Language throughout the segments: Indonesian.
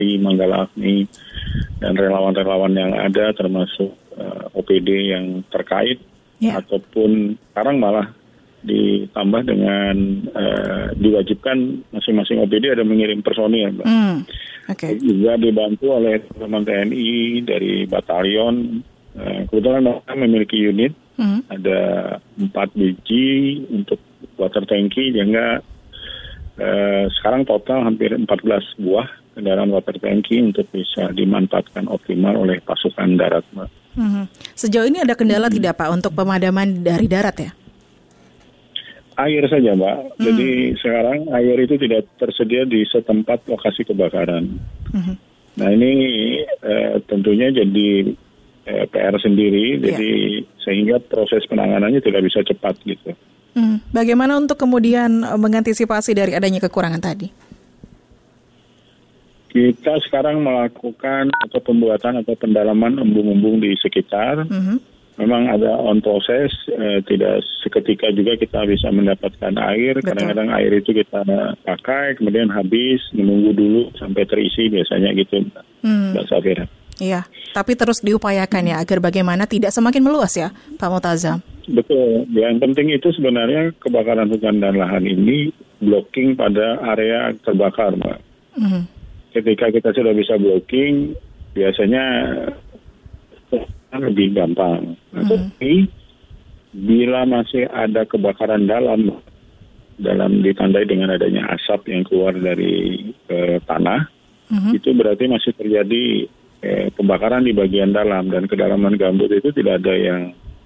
di Manggala Agni dan relawan-relawan yang ada termasuk OPD yang terkait ataupun sekarang malah ditambah dengan diwajibkan masing-masing OPD ada mengirim personil, Mbak. Juga dibantu oleh teman TNI dari batalion. Kebetulan mereka memiliki unit, ada 4 biji untuk water tanki, sehingga sekarang total hampir 14 buah kendaraan water tanki untuk bisa dimanfaatkan optimal oleh pasukan darat, Mbak. Sejauh ini ada kendala tidak, Pak, untuk pemadaman dari darat ya? Air saja, Mbak. Jadi sekarang air itu tidak tersedia di setempat lokasi kebakaran. Nah ini tentunya jadi PR sendiri, jadi sehingga proses penanganannya tidak bisa cepat gitu. Bagaimana untuk kemudian mengantisipasi dari adanya kekurangan tadi? Kita sekarang melakukan atau pembuatan atau pendalaman embung-embung di sekitar. Memang ada on proses, tidak seketika juga kita bisa mendapatkan air. Betul. Kadang-kadang air itu kita pakai, kemudian habis, menunggu dulu sampai terisi biasanya gitu, Mbak Safira. Iya, tapi terus diupayakan ya agar bagaimana tidak semakin meluas ya, Pak Multazam. Betul, yang penting itu sebenarnya kebakaran hutan dan lahan ini blocking pada area terbakar, Mbak. Ketika kita sudah bisa blocking, biasanya lebih gampang. Tapi bila masih ada kebakaran dalam ditandai dengan adanya asap yang keluar dari tanah, itu berarti masih terjadi pembakaran di bagian dalam, dan kedalaman gambut itu tidak ada yang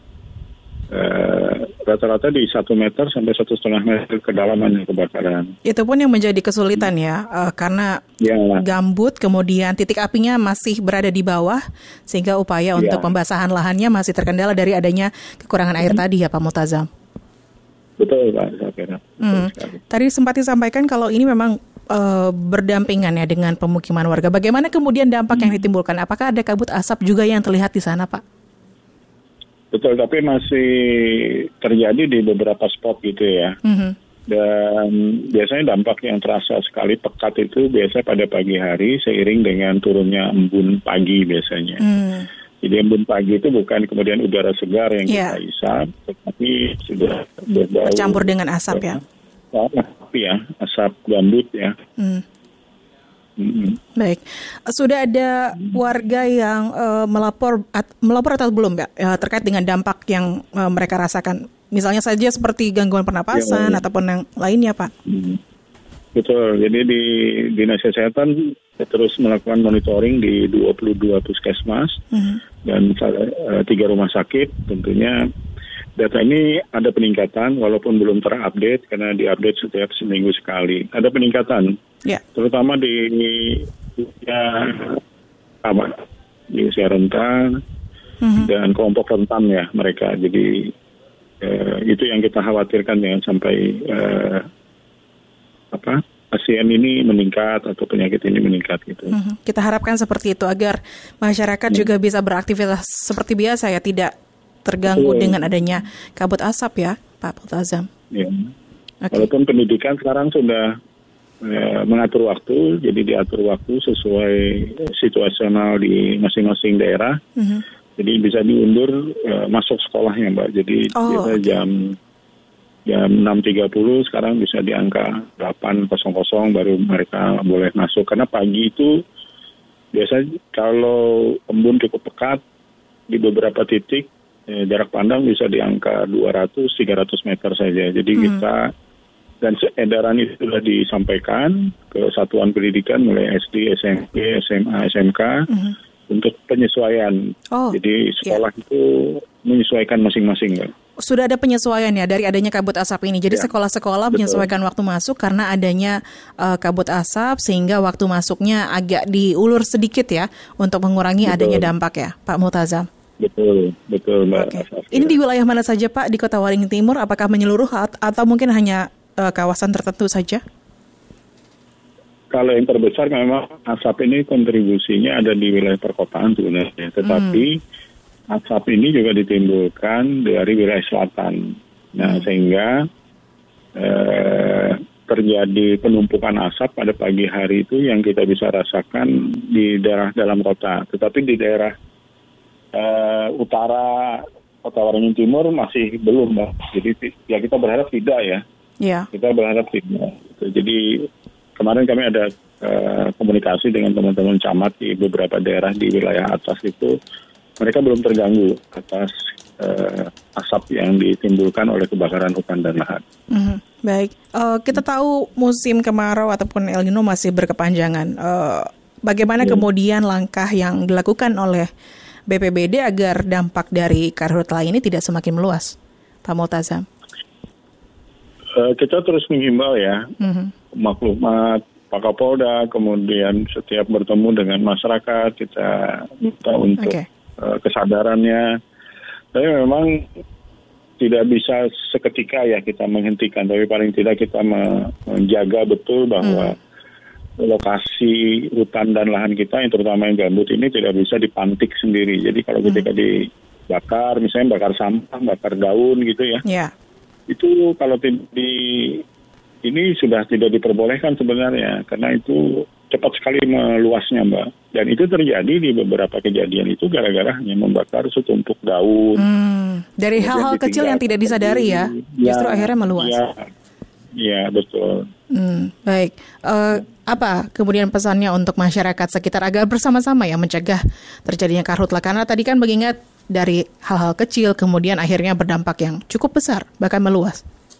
rata-rata di 1 meter sampai 1,5 meter kedalaman kebakaran. Itu pun yang menjadi kesulitan ya, karena gambut kemudian titik apinya masih berada di bawah, sehingga upaya untuk pembasahan lahannya masih terkendala dari adanya kekurangan air tadi ya Pak Multazam. Betul Pak. Tadi sempat disampaikan kalau ini memang berdampingan ya dengan pemukiman warga. Bagaimana kemudian dampak yang ditimbulkan? Apakah ada kabut asap juga yang terlihat di sana Pak? Betul, tapi masih terjadi di beberapa spot gitu ya. Dan biasanya dampak yang terasa sekali pekat itu biasanya pada pagi hari seiring dengan turunnya embun pagi biasanya. Jadi embun pagi itu bukan kemudian udara segar yang kita isap, tetapi sudah berbau, bercampur dengan asap ya? Asap gambut ya. Baik, sudah ada warga yang melapor atau belum ya terkait dengan dampak yang mereka rasakan, misalnya saja seperti gangguan pernapasan ataupun yang lainnya Pak? Betul, jadi di Dinas Kesehatan terus melakukan monitoring di 22 puskesmas dan 3 rumah sakit. Tentunya data ini ada peningkatan walaupun belum terupdate karena diupdate setiap seminggu sekali. Ada peningkatan, terutama di usia rentan dan kelompok rentan ya mereka. Jadi itu yang kita khawatirkan jangan sampai pasien ini meningkat atau penyakit ini meningkat gitu. Kita harapkan seperti itu agar masyarakat juga bisa beraktivitas seperti biasa ya, tidak terganggu dengan adanya kabut asap ya, Pak Multazam. Ya. Walaupun pendidikan sekarang sudah mengatur waktu, jadi diatur waktu sesuai situasional di masing-masing daerah. Jadi bisa diundur masuk sekolahnya, Mbak. Jadi biasa jam 6.30 sekarang bisa di angka 8.00 baru mereka boleh masuk. Karena pagi itu biasa kalau embun cukup pekat di beberapa titik, jarak pandang bisa di angka 200-300 meter saja. Jadi kita, dan edaran itu sudah disampaikan ke satuan pendidikan mulai SD, SMP, SMA, SMK untuk penyesuaian. Jadi sekolah itu menyesuaikan masing-masing, Mbak. Sudah ada penyesuaian ya dari adanya kabut asap ini. Jadi sekolah-sekolah menyesuaikan waktu masuk karena adanya kabut asap, sehingga waktu masuknya agak diulur sedikit ya untuk mengurangi adanya dampak ya, Pak Multazam. Betul Mbak. Ini di wilayah mana saja Pak di Kota Waringin Timur? Apakah menyeluruh atau mungkin hanya kawasan tertentu saja? Kalau yang terbesar memang asap ini kontribusinya ada di wilayah perkotaan sebenarnya, tetapi asap ini juga ditimbulkan dari wilayah selatan. Nah sehingga terjadi penumpukan asap pada pagi hari itu yang kita bisa rasakan di daerah dalam kota. Tetapi di daerah utara Kota Waringin Timur masih belum, Mbak. Jadi ya kita berharap tidak ya. Yeah. Kita berharap tidak. Jadi kemarin kami ada komunikasi dengan teman-teman camat di beberapa daerah di wilayah atas itu. Mereka belum terganggu atas asap yang ditimbulkan oleh kebakaran hutan dan lahan. Baik, kita tahu musim kemarau ataupun El Nino masih berkepanjangan. Bagaimana kemudian langkah yang dilakukan oleh BPBD agar dampak dari karhutla ini tidak semakin meluas, Pak Multazam? Kita terus menghimbau ya, maklumat Pak Kapolda, kemudian setiap bertemu dengan masyarakat kita minta untuk kesadarannya. Tapi memang tidak bisa seketika ya kita menghentikan, tapi paling tidak kita menjaga betul bahwa lokasi hutan dan lahan kita yang terutama yang gambut ini tidak bisa dipantik sendiri. Jadi kalau ketika dibakar, misalnya bakar sampah, bakar daun gitu ya, itu kalau ini sudah tidak diperbolehkan sebenarnya, karena itu cepat sekali meluasnya, Mbak. Dan itu terjadi di beberapa kejadian itu gara-gara hanya membakar setumpuk daun. Dari hal-hal kecil yang tidak disadari ya, justru akhirnya meluas. Iya, betul. Baik. Apa kemudian pesannya untuk masyarakat sekitar agar bersama-sama ya mencegah terjadinya karhutla? Karena tadi kan mengingat dari hal-hal kecil kemudian akhirnya berdampak yang cukup besar, bahkan meluas.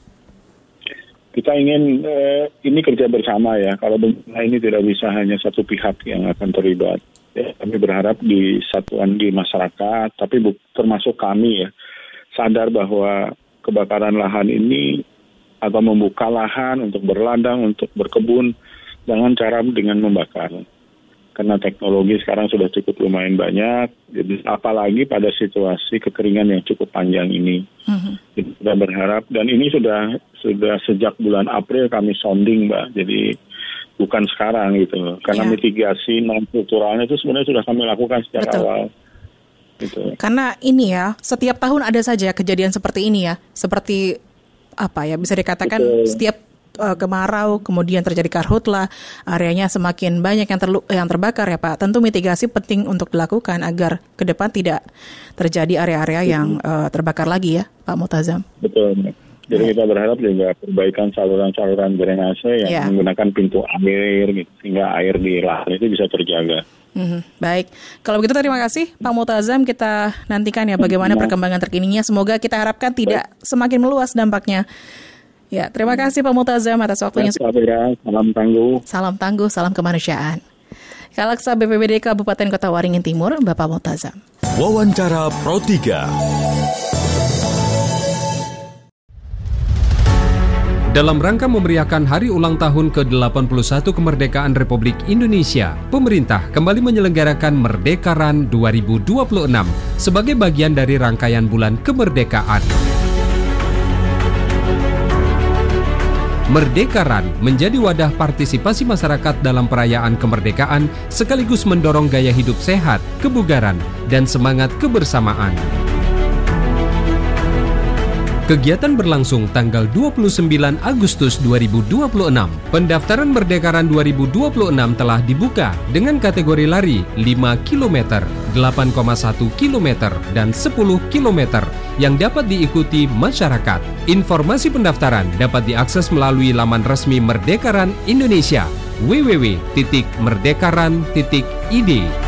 Kita ingin ini kerja bersama ya. Kalau bencana ini tidak bisa hanya satu pihak yang akan terlibat. Ya, kami berharap di satuan di masyarakat, tapi termasuk kami ya, sadar bahwa kebakaran lahan ini atau membuka lahan untuk berladang, untuk berkebun, jangan cara dengan membakar. Karena teknologi sekarang sudah cukup lumayan banyak, jadi apalagi pada situasi kekeringan yang cukup panjang ini. Jadi kita berharap, dan ini sudah sejak bulan April kami sounding, Mbak. Jadi bukan sekarang gitu, karena mitigasi non-strukturalnya itu sebenarnya sudah kami lakukan sejak awal. Gitu. Karena ini ya, setiap tahun ada saja kejadian seperti ini ya, seperti apa ya, bisa dikatakan setiap kemarau, kemudian terjadi karhutla, areanya semakin banyak yang terbakar ya Pak. Tentu mitigasi penting untuk dilakukan agar ke depan tidak terjadi area-area yang terbakar lagi ya Pak Multazam. Betul. Jadi kita berharap juga perbaikan saluran-saluran drainase yang menggunakan pintu air gitu, sehingga air di lahan itu bisa terjaga. Baik, kalau begitu terima kasih Pak Multazam. Kita nantikan ya bagaimana perkembangan terkininya. Semoga kita harapkan tidak semakin meluas dampaknya. Ya, terima kasih Pak Multazam atas waktunya. Salam tangguh. Salam tangguh, salam kemanusiaan. Kalaksa BPBD Kabupaten Kota Waringin Timur, Bapak Multazam. Wawancara Pro 3. Dalam rangka memeriahkan hari ulang tahun ke-81 kemerdekaan Republik Indonesia, pemerintah kembali menyelenggarakan Merdeka Run 2026 sebagai bagian dari rangkaian bulan kemerdekaan. Merdeka Run menjadi wadah partisipasi masyarakat dalam perayaan kemerdekaan sekaligus mendorong gaya hidup sehat, kebugaran, dan semangat kebersamaan. Kegiatan berlangsung tanggal 29 Agustus 2026. Pendaftaran Merdeka Run 2026 telah dibuka dengan kategori lari 5 km, 8,1 km, dan 10 km yang dapat diikuti masyarakat. Informasi pendaftaran dapat diakses melalui laman resmi Merdeka Run Indonesia www.merdekaran.id.